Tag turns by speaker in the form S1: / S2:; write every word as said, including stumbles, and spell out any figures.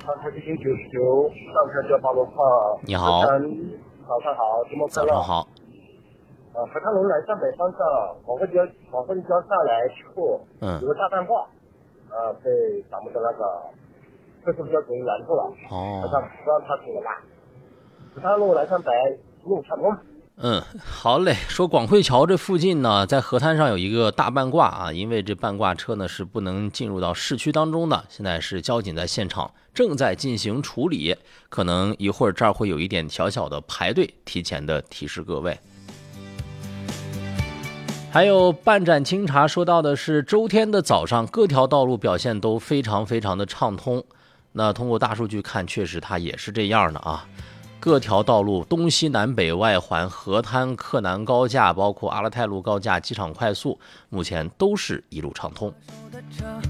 S1: 长城一九九九，上车叫八路号。
S2: 你好，
S1: 早上好，周末快乐。
S2: 早上好。
S1: 呃，河滩路来上北方向，往后交往后交下来之后，
S2: 嗯，
S1: 有个大半挂，呃，被咱们的那个特殊交警拦住了。
S2: 哦，
S1: 好像不让他走了吧？河滩路来上北路畅通。
S2: 嗯，好嘞。说广汇桥这附近呢，在河滩上有一个大半挂啊，因为这半挂车呢是不能进入到市区当中的。现在是交警在现场正在进行处理，可能一会儿这儿会有一点小小的排队，提前的提示各位。还有半盏清茶说到的是，周天的早上各条道路表现都非常非常的畅通。那通过大数据看，确实它也是这样的啊。各条道路东西南北外环、河滩、克南高架，包括阿勒泰路高架、机场快速，目前都是一路畅通。